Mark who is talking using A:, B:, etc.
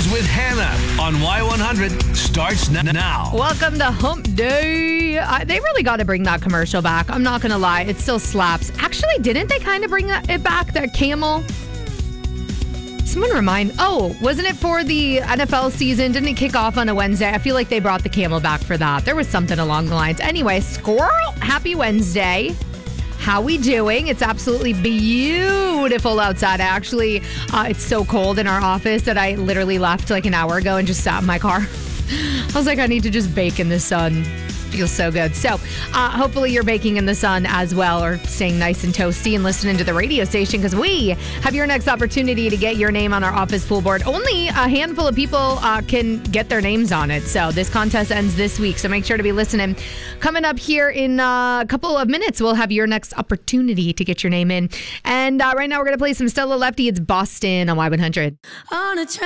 A: Mornings with Hannah on Y100 starts now.
B: Welcome to Hump Day. They really got to bring that commercial back. I'm not going to lie. It still slaps. Actually, didn't they kind of bring it back, that camel? Someone remind. Oh, wasn't it for the NFL season? Didn't it kick off on a Wednesday? I feel like they brought the camel back for that. There was something along the lines. Anyway, squirrel, happy Wednesday. How we doing? It's absolutely beautiful outside. It's so cold in our office that I literally left like an hour ago and just sat in my car. I was like, I need to just bake in the sun. Feels so good. So hopefully you're baking in the sun as well, or staying nice and toasty and listening to the radio station, because we have your next opportunity to get your name on our office pool board. Only a handful of people can get their names on it. So this contest ends this week. So make sure to be listening. Coming up here in a couple of minutes, we'll have your next opportunity to get your name in. And right now we're going to play some Stella Lefty. It's Boston on Y100.